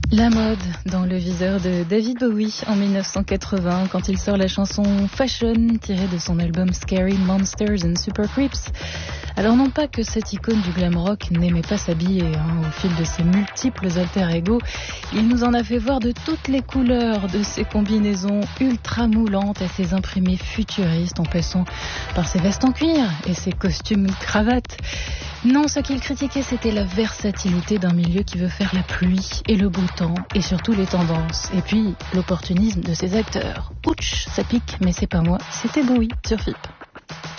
La mode dans le viseur de David Bowie en 1980 quand il sort la chanson Fashion tirée de son album Scary Monsters and Super Creeps. Alors non pas que cette icône du glam rock n'aimait pas s'habiller, au fil de ses multiples alter-ego, il nous en a fait voir de toutes les couleurs, de ses combinaisons ultra moulantes à ses imprimés futuristes en passant par ses vestes en cuir et ses costumes cravates. Non, ce qu'il critiquait, c'était la versatilité d'un milieu qui veut faire la pluie et le beau temps, et surtout les tendances. Et puis, l'opportunisme de ses acteurs. Ouch, ça pique, mais c'est pas moi, c'était Bowie sur FIP.